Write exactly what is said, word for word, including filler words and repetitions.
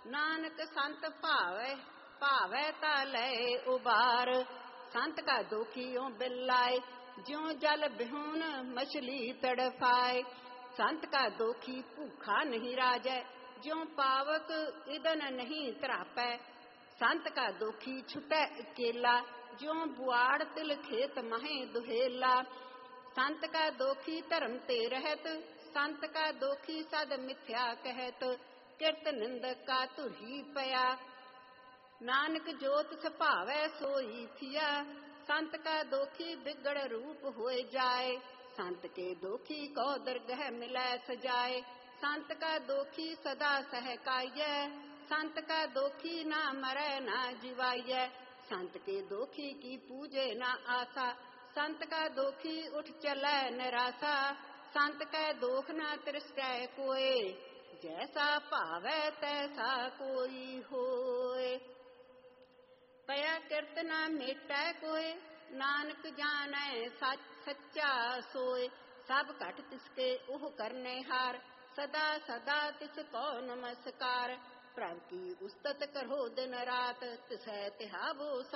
नानक संत भावै भावै ता लय उबार। संत का दुखियों बिल्लाए ज्यों जल बिहून मछली तड़फाए। संत का दुखी भूखा नहीं राजै ज्यों पावक इदन नहीं तरापै। संत का दुखी छुटै अकेला ज्यों बुआड़ तिल खेत महे दुहेला। संत का दोखी धर्म ते रहत संत का दोखी सद मिथ्या कहत। किरत निंदक का तुरही पया नानक जोत सभावै सोई थिया। संत का दोखी बिगड़ रूप होए जाए संत के दोखी को दरगह मिलै सजाए। संत का दोखी सदा सहकाइयै संत का दोखी ना मरै ना जिवाइयै। संत के दोखी की पूजे ना आसा संत का दोखी उठ चलै निराशा। संत कै दोख न तिरसकै कोय जैसा भावै तैसा कोई होय। पया किरत न मेटै कोय नानक जानै सच सच्चा सोय। सब घट तिसके ओह करने हार सदा सदा तिसको नमस्कार। प्रभु की उस्तत करो दिन रात तिसै तिहावो